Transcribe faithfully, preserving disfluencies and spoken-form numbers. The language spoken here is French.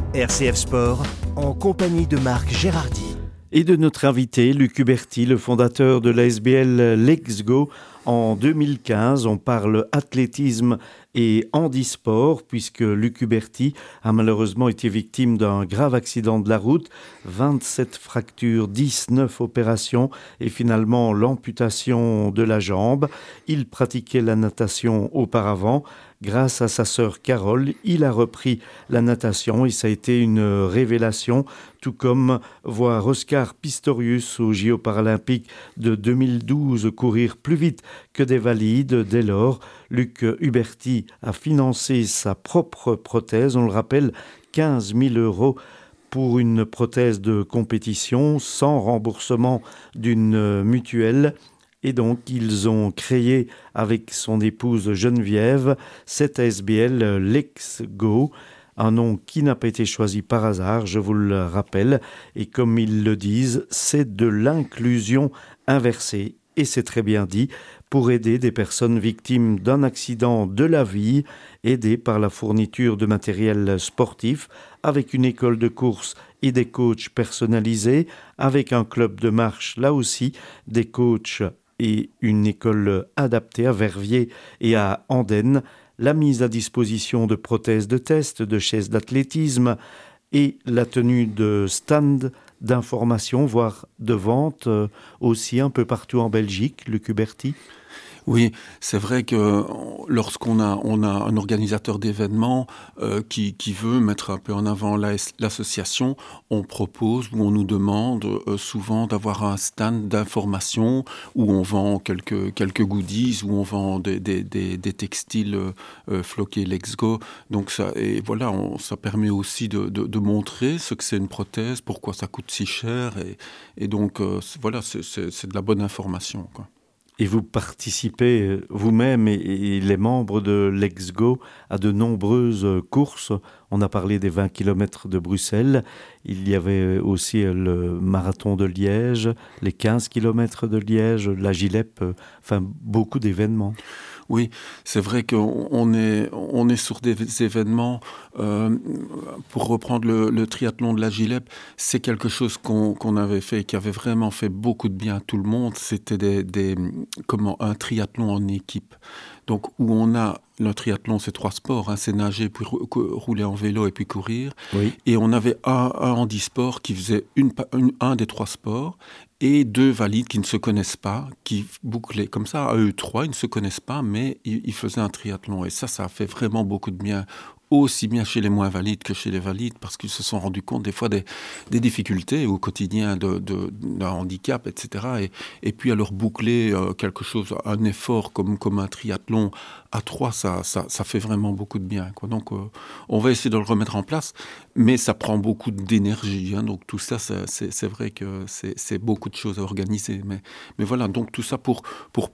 R C F Sport, en compagnie de Marc Gérardi. Et de notre invité, Luc Huberty, le fondateur de l'A S B L Let's Go. En deux mille quinze, on parle athlétisme et handisport, puisque Luc Huberty a malheureusement été victime d'un grave accident de la route, vingt-sept fractures, dix-neuf opérations et finalement l'amputation de la jambe. Il pratiquait la natation auparavant. Grâce à sa sœur Carole, il a repris la natation et ça a été une révélation, tout comme voir Oscar Pistorius aux J O paralympiques de deux mille douze courir plus vite que des valides. Dès lors, Luc Huberty a financé sa propre prothèse, on le rappelle, quinze mille euros pour une prothèse de compétition sans remboursement d'une mutuelle. Et donc, ils ont créé avec son épouse Geneviève cette A S B L Let's Go, un nom qui n'a pas été choisi par hasard, je vous le rappelle. Et comme ils le disent, c'est de l'inclusion inversée. Et c'est très bien dit, pour aider des personnes victimes d'un accident de la vie, aidées par la fourniture de matériel sportif, avec une école de course et des coachs personnalisés, avec un club de marche, là aussi, des coachs et une école adaptée à Verviers et à Andenne, la mise à disposition de prothèses de test, de chaises d'athlétisme et la tenue de stands d'information, voire de vente, euh, aussi un peu partout en Belgique, Luc Huberty. Oui, c'est vrai que lorsqu'on a, on a un organisateur d'événements euh, qui, qui veut mettre un peu en avant l'as, l'association, on propose ou on nous demande euh, souvent d'avoir un stand d'information où on vend quelques, quelques goodies, où on vend des, des, des, des textiles euh, floqués Let's Go. Donc ça, et voilà, on, ça permet aussi de, de, de montrer ce que c'est une prothèse, pourquoi ça coûte si cher. Et, et donc euh, c'est, voilà, c'est, c'est, c'est de la bonne information, quoi. Et vous participez vous-même et, et les membres de Let's Go à de nombreuses courses. On a parlé des vingt kilomètres de Bruxelles. Il y avait aussi le marathon de Liège, les quinze kilomètres de Liège, la Gilep, enfin beaucoup d'événements. Oui, c'est vrai qu'on est, on est sur des événements, euh, pour reprendre le, le triathlon de la Gilep, c'est quelque chose qu'on, qu'on avait fait et qui avait vraiment fait beaucoup de bien à tout le monde. C'était des, des, comment, un triathlon en équipe. Donc, où on a, le triathlon, c'est trois sports, hein, c'est nager, puis rouler en vélo et puis courir. Oui. Et on avait un, un handisport qui faisait une, une, un des trois sports et deux valides qui ne se connaissent pas, qui bouclaient comme ça, à eux trois, ils ne se connaissent pas, mais ils, ils faisaient un triathlon. Et ça, ça a fait vraiment beaucoup de bien, aussi bien chez les moins valides que chez les valides, parce qu'ils se sont rendus compte des fois des, des difficultés au quotidien de, de, d'un handicap, et cetera. Et, et puis alors boucler euh, quelque chose, un effort comme, comme un triathlon à trois, ça, ça, ça fait vraiment beaucoup de bien, quoi. Donc euh, on va essayer de le remettre en place, mais ça prend beaucoup d'énergie, hein. Donc tout ça, ça c'est, c'est vrai que c'est, c'est beaucoup de choses à organiser. Mais, mais voilà, donc tout ça pour, pour